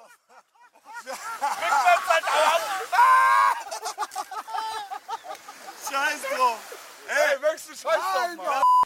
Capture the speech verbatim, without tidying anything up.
Rückwärts, Alter! Scheiß drauf! Ey, möchtest du Scheiß drauf machen?